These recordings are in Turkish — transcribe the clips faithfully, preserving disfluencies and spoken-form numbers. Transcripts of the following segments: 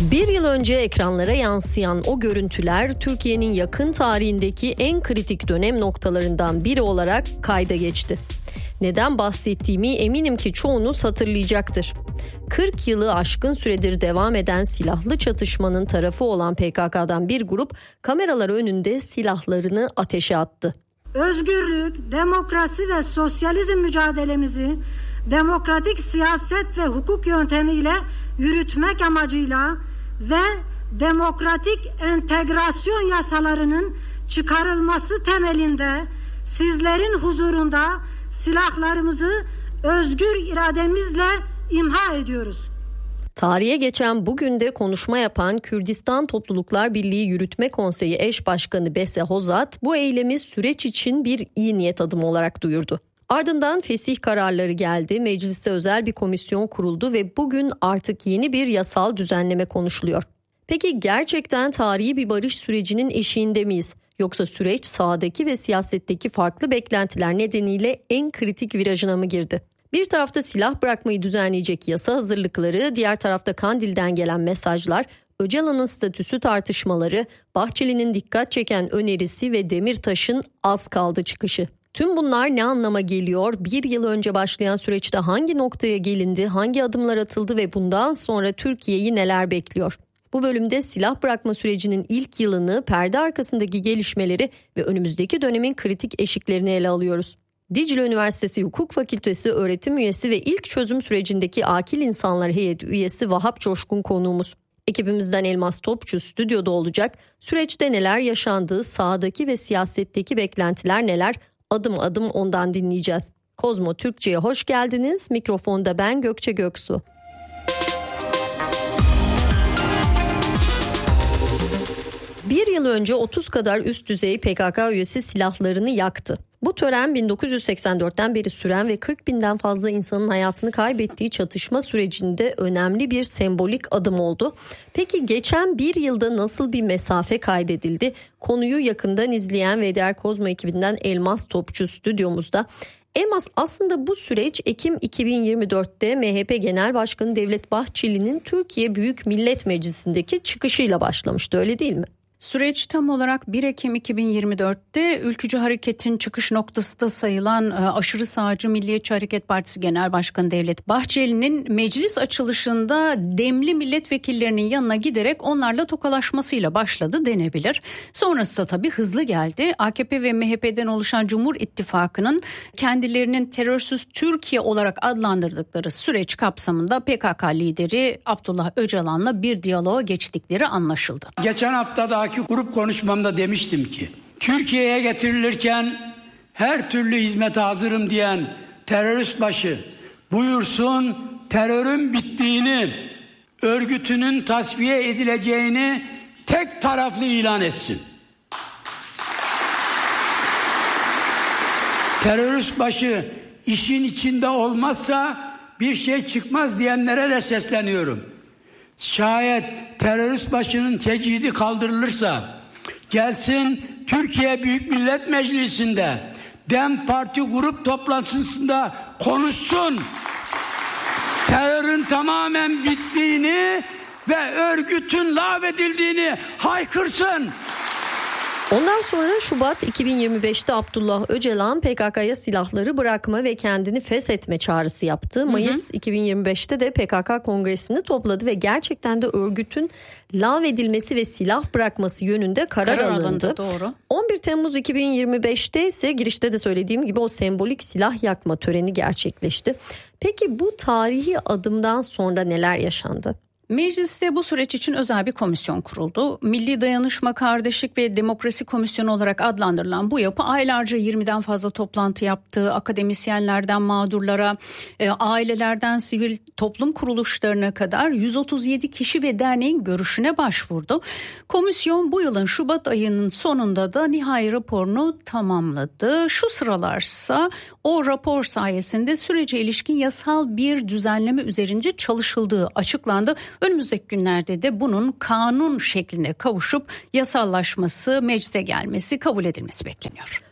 Bir yıl önce ekranlara yansıyan o görüntüler Türkiye'nin yakın tarihindeki en kritik dönem noktalarından biri olarak kayda geçti. Neden bahsettiğimi eminim ki çoğunuz hatırlayacaktır. kırk yılı aşkın süredir devam eden silahlı çatışmanın tarafı olan P K K'dan bir grup kameralar önünde silahlarını ateşe attı. Özgürlük, demokrasi ve sosyalizm mücadelemizi demokratik siyaset ve hukuk yöntemiyle yürütmek amacıyla ve demokratik entegrasyon yasalarının çıkarılması temelinde sizlerin huzurunda silahlarımızı özgür irademizle imha ediyoruz. Tarihe geçen bugün de konuşma yapan Kürdistan Topluluklar Birliği Yürütme Konseyi Eş Başkanı Bese Hozat bu eylemi süreç için bir iyi niyet adımı olarak duyurdu. Ardından fesih kararları geldi, mecliste özel bir komisyon kuruldu ve bugün artık yeni bir yasal düzenleme konuşuluyor. Peki gerçekten tarihi bir barış sürecinin eşiğinde miyiz? Yoksa süreç sahadaki ve siyasetteki farklı beklentiler nedeniyle en kritik virajına mı girdi? Bir tarafta silah bırakmayı düzenleyecek yasa hazırlıkları, diğer tarafta Kandil'den gelen mesajlar, Öcalan'ın statüsü tartışmaları, Bahçeli'nin dikkat çeken önerisi ve Demirtaş'ın az kaldı çıkışı. Tüm bunlar ne anlama geliyor? Bir yıl önce başlayan süreçte hangi noktaya gelindi, hangi adımlar atıldı ve bundan sonra Türkiye'yi neler bekliyor? Bu bölümde silah bırakma sürecinin ilk yılını, perde arkasındaki gelişmeleri ve önümüzdeki dönemin kritik eşiklerini ele alıyoruz. Dicle Üniversitesi Hukuk Fakültesi öğretim üyesi ve ilk çözüm sürecindeki Akil İnsanlar Heyeti üyesi Vahap Coşkun konuğumuz. Ekibimizden Elmas Topçu stüdyoda olacak. Süreçte neler yaşandığı, sahadaki ve siyasetteki beklentiler neler? Adım adım ondan dinleyeceğiz. Kozmo Türkçe'ye hoş geldiniz. Mikrofonda ben Gökçe Göksu. Bir yıl önce otuz kadar üst düzey P K K üyesi silahlarını yaktı. Bu tören bin dokuz yüz seksen dörtten beri süren ve kırk binden fazla insanın hayatını kaybettiği çatışma sürecinde önemli bir sembolik adım oldu. Peki geçen bir yılda nasıl bir mesafe kaydedildi? Konuyu yakından izleyen ve diğer Kozmo ekibinden Elmas Topçu stüdyomuzda. Elmas, aslında bu süreç Ekim iki bin yirmi dörtte M H P Genel Başkanı Devlet Bahçeli'nin Türkiye Büyük Millet Meclisi'ndeki çıkışıyla başlamıştı, öyle değil mi? Süreç tam olarak bir Ekim iki bin yirmi dörtte ülkücü hareketin çıkış noktası da sayılan aşırı sağcı Milliyetçi Hareket Partisi Genel Başkanı Devlet Bahçeli'nin meclis açılışında demli milletvekillerinin yanına giderek onlarla tokalaşmasıyla başladı denebilir. Sonrası da tabii hızlı geldi. A K P ve M H P'den oluşan Cumhur İttifakı'nın kendilerinin terörsüz Türkiye olarak adlandırdıkları süreç kapsamında P K K lideri Abdullah Öcalan'la bir diyaloğa geçtikleri anlaşıldı. Geçen hafta da grup konuşmamda demiştim ki Türkiye'ye getirilirken her türlü hizmete hazırım diyen terörist başı buyursun terörün bittiğini, örgütünün tasfiye edileceğini tek taraflı ilan etsin. Terörist başı işin içinde olmazsa bir şey çıkmaz diyenlere de sesleniyorum. Şayet terörist başının tecidi kaldırılırsa gelsin Türkiye Büyük Millet Meclisi'nde DEM Parti grup toplantısında konuşsun. Terörün tamamen bittiğini ve örgütün lağvedildiğini haykırsın. Ondan sonra Şubat iki bin yirmi beşte Abdullah Öcalan P K K'ya silahları bırakma ve kendini feshetme çağrısı yaptı. Mayıs hı hı. iki bin yirmi beşte de P K K kongresini topladı ve gerçekten de örgütün lağvedilmesi ve silah bırakması yönünde karar, karar alındı. alındı. Doğru. on bir Temmuz iki bin yirmi beşte ise girişte de söylediğim gibi o sembolik silah yakma töreni gerçekleşti. Peki bu tarihi adımdan sonra neler yaşandı? Mecliste bu süreç için özel bir komisyon kuruldu. Milli Dayanışma, Kardeşlik ve Demokrasi Komisyonu olarak adlandırılan bu yapı aylarca yirmiden fazla toplantı yaptı. Akademisyenlerden mağdurlara, e, ailelerden sivil toplum kuruluşlarına kadar yüz otuz yedi kişi ve derneğin görüşüne başvurdu. Komisyon bu yılın Şubat ayının sonunda da nihai raporunu tamamladı. Şu sıralarsa o rapor sayesinde sürece ilişkin yasal bir düzenleme üzerinde çalışıldığı açıklandı. Önümüzdeki günlerde de bunun kanun şekline kavuşup yasallaşması, meclise gelmesi, kabul edilmesi bekleniyor.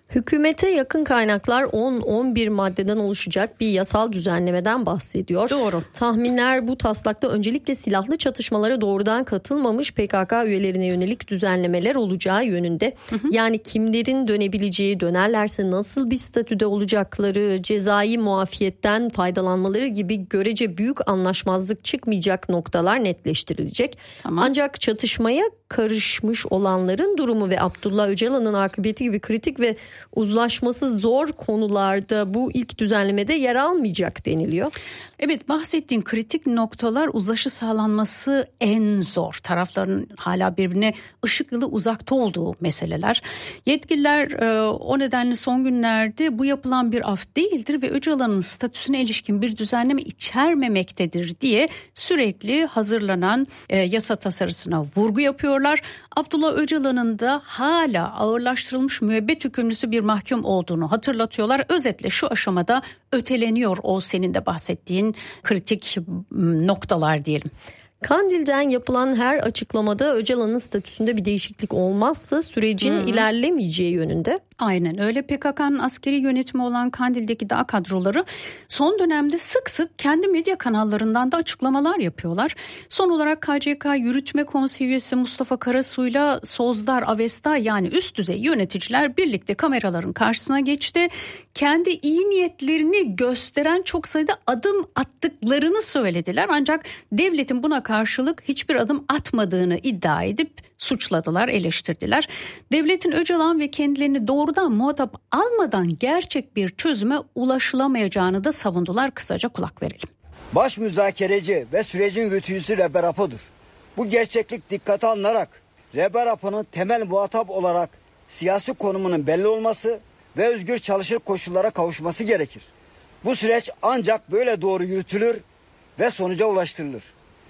Hükümete yakın kaynaklar on on bir maddeden oluşacak bir yasal düzenlemeden bahsediyor. Doğru. Tahminler bu taslakta öncelikle silahlı çatışmalara doğrudan katılmamış P K K üyelerine yönelik düzenlemeler olacağı yönünde. Hı hı. Yani kimlerin dönebileceği, dönerlerse nasıl bir statüde olacakları, cezai muafiyetten faydalanmaları gibi görece büyük anlaşmazlık çıkmayacak noktalar netleştirilecek. Tamam. Ancak çatışmaya karışmış olanların durumu ve Abdullah Öcalan'ın akıbeti gibi kritik ve uzlaşması zor konularda bu ilk düzenlemede yer almayacak deniliyor. Evet, bahsettiğin kritik noktalar uzlaşı sağlanması en zor. Tarafların hala birbirine ışık yılı uzakta olduğu meseleler. Yetkililer e, o nedenle son günlerde bu yapılan bir af değildir ve Öcalan'ın statüsüne ilişkin bir düzenleme içermemektedir diye sürekli hazırlanan e, yasa tasarısına vurgu yapıyorlar. Abdullah Öcalan'ın da hala ağırlaştırılmış müebbet hükümlüsü bir mahkum olduğunu hatırlatıyorlar. Özetle şu aşamada öteleniyor o senin de bahsettiğin kritik noktalar diyelim. Kandil'den yapılan her açıklamada Öcalan'ın statüsünde bir değişiklik olmazsa sürecin Hı-hı. ilerlemeyeceği yönünde. Aynen öyle. P K K'nın askeri yönetimi olan Kandil'deki dağ kadroları son dönemde sık sık kendi medya kanallarından da açıklamalar yapıyorlar. Son olarak K C K Yürütme Konseyi üyesi Mustafa Karasu'yla Sozdar Avesta yani üst düzey yöneticiler birlikte kameraların karşısına geçti. Kendi iyi niyetlerini gösteren çok sayıda adım attıklarını söylediler. Ancak devletin buna karşılık hiçbir adım atmadığını iddia edip suçladılar, eleştirdiler. Devletin Öcalan ve kendilerini doğrudan muhatap almadan gerçek bir çözüme ulaşılamayacağını da savundular. Kısaca kulak verelim. Baş müzakereci ve sürecin yürütücüsü Rehber Apo'dur. Bu gerçeklik dikkate alınarak Rehber Apo'nun temel muhatap olarak siyasi konumunun belli olması ve özgür çalışır koşullara kavuşması gerekir. Bu süreç ancak böyle doğru yürütülür ve sonuca ulaştırılır.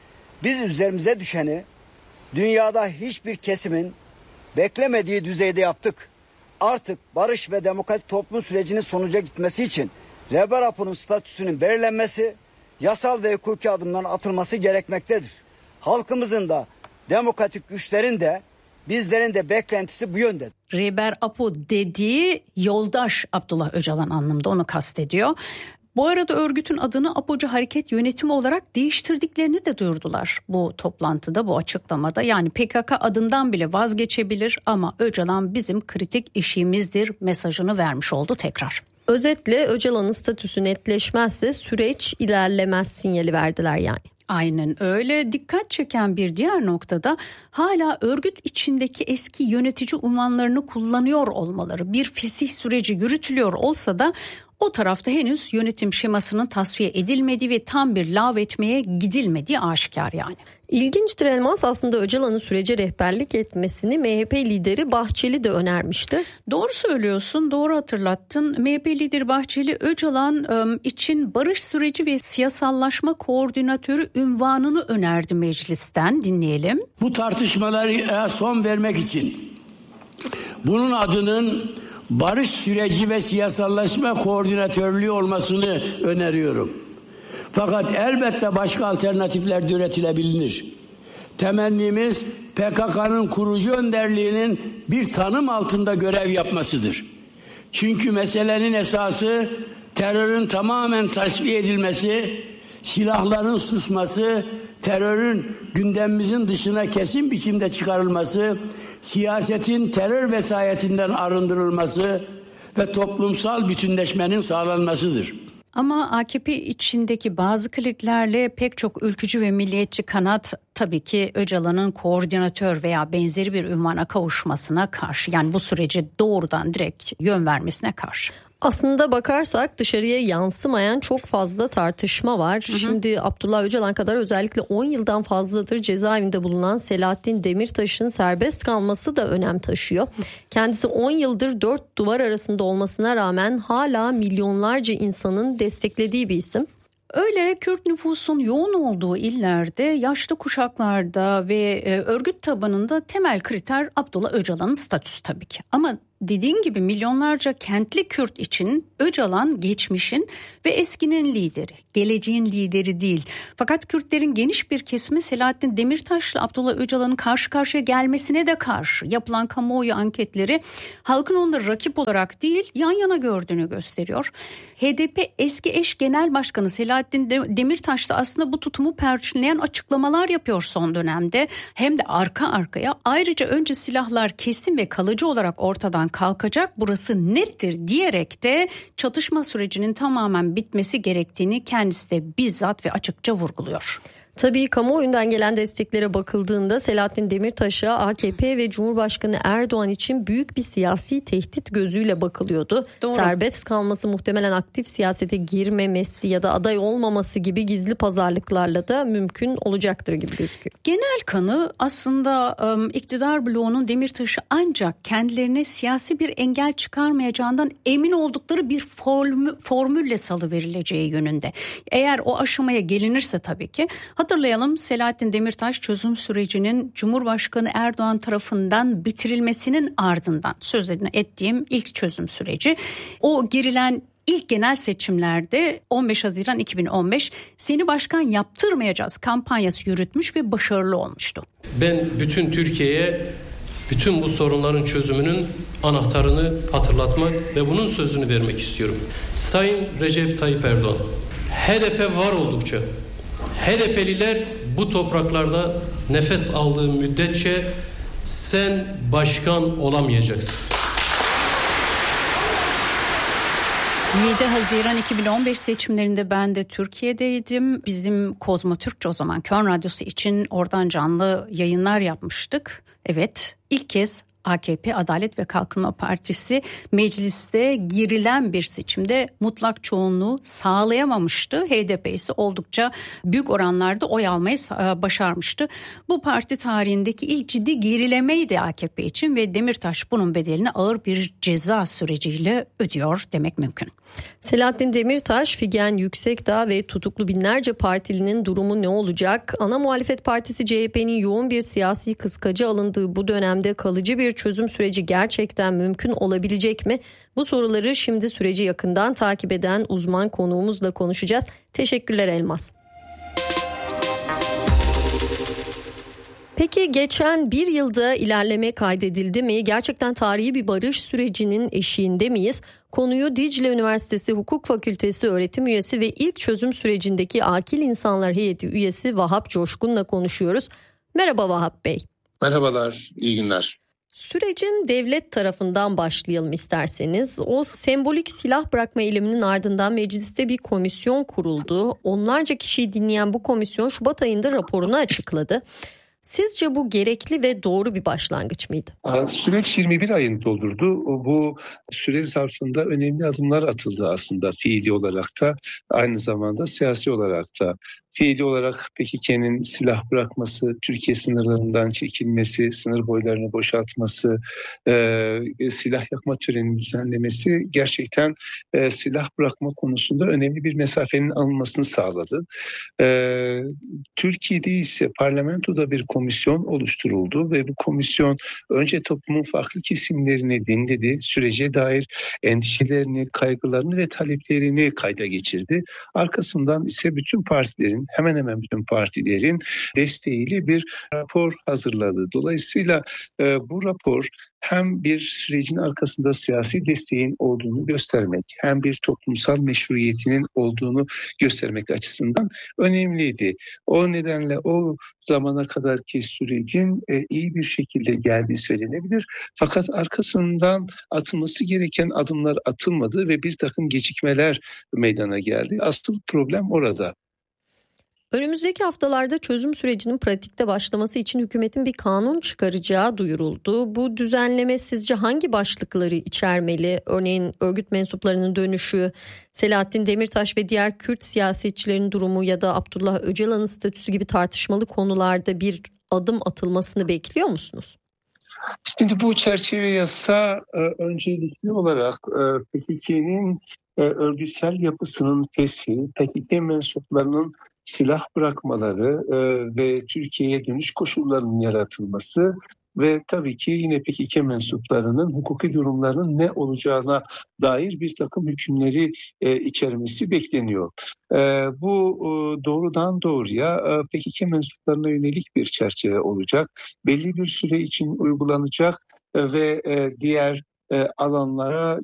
Biz üzerimize düşeni dünyada hiçbir kesimin beklemediği düzeyde yaptık. Artık barış ve demokratik toplum sürecinin sonuca gitmesi için Rehber Apo'nun statüsünün belirlenmesi, yasal ve hukuki adımların atılması gerekmektedir. Halkımızın da demokratik güçlerin de bizlerin de beklentisi bu yönde. Rehber Apo dediği yoldaş Abdullah Öcalan anlamında onu kastediyor. Bu arada örgütün adını Apocu Hareket Yönetimi olarak değiştirdiklerini de duyurdular bu toplantıda, bu açıklamada. Yani P K K adından bile vazgeçebilir ama Öcalan bizim kritik işimizdir mesajını vermiş oldu tekrar. Özetle Öcalan'ın statüsü netleşmezse süreç ilerlemez sinyali verdiler yani. Aynen öyle. Dikkat çeken bir diğer noktada hala örgüt içindeki eski yönetici unvanlarını kullanıyor olmaları. Bir fesih süreci yürütülüyor olsa da o tarafta henüz yönetim şemasının tasfiye edilmediği ve tam bir lağvetmeye gidilmediği aşikar yani. İlginçtir Elmas, aslında Öcalan'ın sürece rehberlik etmesini M H P lideri Bahçeli de önermişti. Doğru söylüyorsun, doğru hatırlattın. M H P lideri Bahçeli Öcalan için barış süreci ve siyasallaşma koordinatörü unvanını önerdi meclisten. Dinleyelim. Bu tartışmalara son vermek için bunun adının barış süreci ve siyasallaşma koordinatörlüğü olmasını öneriyorum. Fakat elbette başka alternatifler de üretilebilir. Temennimiz P K K'nın kurucu önderliğinin bir tanım altında görev yapmasıdır. Çünkü meselenin esası terörün tamamen tasfiye edilmesi, silahların susması, terörün gündemimizin dışına kesin biçimde çıkarılması, siyasetin terör vesayetinden arındırılması ve toplumsal bütünleşmenin sağlanmasıdır. Ama A K P içindeki bazı kliklerle pek çok ülkücü ve milliyetçi kanat tabii ki Öcalan'ın koordinatör veya benzeri bir ünvana kavuşmasına karşı, yani bu sürece doğrudan direkt yön vermesine karşı. Aslında bakarsak dışarıya yansımayan çok fazla tartışma var. Hı hı. Şimdi Abdullah Öcalan kadar özellikle on yıldan fazladır cezaevinde bulunan Selahattin Demirtaş'ın serbest kalması da önem taşıyor. Kendisi on yıldır dört duvar arasında olmasına rağmen hala milyonlarca insanın desteklediği bir isim. Öyle Kürt nüfusun yoğun olduğu illerde, yaşlı kuşaklarda ve e, örgüt tabanında temel kriter Abdullah Öcalan'ın statüsü tabii ki. Ama dediğin gibi milyonlarca kentli Kürt için Öcalan geçmişin ve eskinin lideri, geleceğin lideri değil. Fakat Kürtlerin geniş bir kesimi Selahattin Demirtaş'la Abdullah Öcalan'ın karşı karşıya gelmesine de karşı. Yapılan kamuoyu anketleri halkın onları rakip olarak değil yan yana gördüğünü gösteriyor. H D P eski eş genel başkanı Selahattin Demirtaş da aslında bu tutumu perçinleyen açıklamalar yapıyor son dönemde. Hem de arka arkaya. Ayrıca önce silahlar kesin ve kalıcı olarak ortadan kalkacak, burası nettir diyerek de çatışma sürecinin tamamen bitmesi gerektiğini kendisi de bizzat ve açıkça vurguluyor. Tabii kamuoyundan gelen desteklere bakıldığında Selahattin Demirtaş'a A K P ve Cumhurbaşkanı Erdoğan için büyük bir siyasi tehdit gözüyle bakılıyordu. Doğru. Serbest kalması muhtemelen aktif siyasete girmemesi ya da aday olmaması gibi gizli pazarlıklarla da mümkün olacaktır gibi gözüküyor. Genel kanı aslında iktidar bloğunun Demirtaş'ı ancak kendilerine siyasi bir engel çıkarmayacağından emin oldukları bir formü, formülle salıverileceği yönünde. Eğer o aşamaya gelinirse tabii ki. Hatırlayalım, Selahattin Demirtaş çözüm sürecinin Cumhurbaşkanı Erdoğan tarafından bitirilmesinin ardından sözünü ettiğim ilk çözüm süreci. O girilen ilk genel seçimlerde on beş Haziran iki bin on beş seni başkan yaptırmayacağız kampanyası yürütmüş ve başarılı olmuştu. Ben bütün Türkiye'ye bütün bu sorunların çözümünün anahtarını hatırlatmak ve bunun sözünü vermek istiyorum. Sayın Recep Tayyip Erdoğan, H D P var oldukça, H D P'liler bu topraklarda nefes aldığı müddetçe sen başkan olamayacaksın. yedi Haziran iki bin on beş seçimlerinde ben de Türkiye'deydim. Bizim Kozmo Türkçe, o zaman Köln Radyosu için oradan canlı yayınlar yapmıştık. Evet, ilk kez A K P Adalet ve Kalkınma Partisi mecliste girilen bir seçimde mutlak çoğunluğu sağlayamamıştı. H D P ise oldukça büyük oranlarda oy almayı başarmıştı. Bu parti tarihindeki ilk ciddi gerilemeydi A K P için ve Demirtaş bunun bedelini ağır bir ceza süreciyle ödüyor demek mümkün. Selahattin Demirtaş, Figen Yüksekdağ ve tutuklu binlerce partilinin durumu ne olacak? Ana muhalefet partisi C H P'nin yoğun bir siyasi kıskacı alındığı bu dönemde kalıcı bir çözüm süreci gerçekten mümkün olabilecek mi? Bu soruları şimdi süreci yakından takip eden uzman konuğumuzla konuşacağız. Teşekkürler Elmas. Peki geçen bir yılda ilerleme kaydedildi mi? Gerçekten tarihi bir barış sürecinin eşiğinde miyiz? Konuyu Dicle Üniversitesi Hukuk Fakültesi öğretim üyesi ve ilk çözüm sürecindeki Akil İnsanlar Heyeti üyesi Vahap Coşkun'la konuşuyoruz. Merhaba Vahap Bey. Merhabalar, iyi günler. Sürecin devlet tarafından başlayalım isterseniz. O sembolik silah bırakma eyleminin ardından mecliste bir komisyon kuruldu. Onlarca kişiyi dinleyen bu komisyon Şubat ayında raporunu açıkladı. Sizce bu gerekli ve doğru bir başlangıç mıydı? Süreç yirmi bir ayını doldurdu. Bu süre zarfında önemli adımlar atıldı aslında fiili olarak da, aynı zamanda siyasi olarak da. Fiili olarak P K K'nin silah bırakması, Türkiye sınırlarından çekilmesi, sınır boylarını boşaltması, e, silah yakma töreninin düzenlemesi gerçekten e, silah bırakma konusunda önemli bir mesafenin alınmasını sağladı. E, Türkiye'de ise parlamentoda bir komisyon oluşturuldu ve bu komisyon önce toplumun farklı kesimlerini dinledi, sürece dair endişelerini, kaygılarını ve taleplerini kayda geçirdi. Arkasından ise bütün partilerin, hemen hemen bütün partilerin desteğiyle bir rapor hazırladı. Dolayısıyla e, bu rapor hem bir sürecin arkasında siyasi desteğin olduğunu göstermek, hem bir toplumsal meşruiyetinin olduğunu göstermek açısından önemliydi. O nedenle o zamana kadarki sürecin e, iyi bir şekilde geldiği söylenebilir. Fakat arkasından atılması gereken adımlar atılmadı ve bir takım gecikmeler meydana geldi. Asıl problem orada. Önümüzdeki haftalarda çözüm sürecinin pratikte başlaması için hükümetin bir kanun çıkaracağı duyuruldu. Bu düzenleme sizce hangi başlıkları içermeli? Örneğin örgüt mensuplarının dönüşü, Selahattin Demirtaş ve diğer Kürt siyasetçilerin durumu ya da Abdullah Öcalan'ın statüsü gibi tartışmalı konularda bir adım atılmasını bekliyor musunuz? Şimdi bu çerçeve yasa öncelikli olarak P K K'nin örgütsel yapısının fesli, P K K mensuplarının silah bırakmaları e, ve Türkiye'ye dönüş koşullarının yaratılması ve tabii ki yine P K K mensuplarının hukuki durumlarının ne olacağına dair bir takım hükümleri e, içermesi bekleniyor. E, bu e, doğrudan doğruya e, P K K mensuplarına yönelik bir çerçeve olacak. Belli bir süre için uygulanacak e, ve e, diğer e, alanlara